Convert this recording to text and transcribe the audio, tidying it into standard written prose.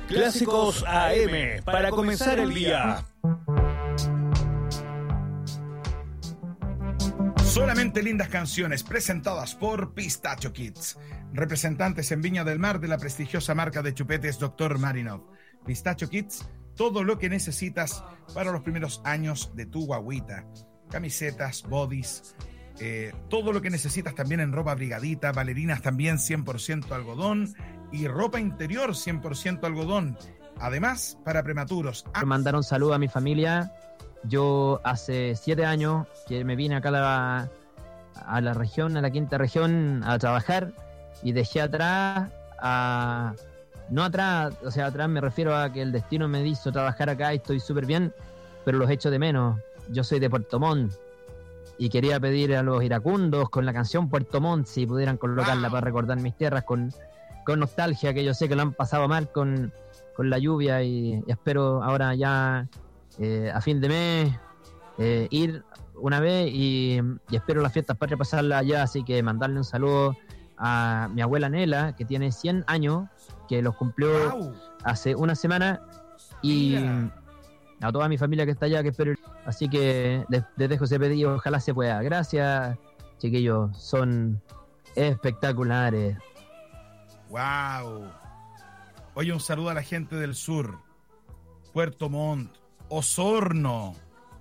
Clásicos AM para comenzar el día. Solamente lindas canciones presentadas por Pistacho Kids, representantes en Viña del Mar de la prestigiosa marca de chupetes Dr. Marinov. Pistacho Kids, todo lo que necesitas para los primeros años de tu guagüita. Camisetas, bodys, todo lo que necesitas también en ropa brigadita, bailarinas también 100% algodón y ropa interior 100% algodón. Además, para prematuros. Mandar un saludo a mi familia. Yo hace 7 años que me vine acá a la región, a la quinta región, a trabajar y dejé atrás no atrás, o sea, atrás me refiero a que el destino me hizo trabajar acá y estoy súper bien, pero los echo de menos. Yo soy de Puerto Montt y quería pedir a los iracundos con la canción Puerto Montt si pudieran colocarla para recordar mis tierras con nostalgia, que yo sé que lo han pasado mal con la lluvia y espero ahora ya a fin de mes ir una vez y espero las fiestas patrias pasarlas allá, así que mandarle un saludo a mi abuela Nela, que tiene 100 años, que los cumplió hace una semana, y a toda mi familia que está allá, que espero. Así que les dejo ese pedido, ojalá se pueda. Gracias, chiquillos, son espectaculares. ¡Wow! Oye, un saludo a la gente del sur, Puerto Montt, Osorno,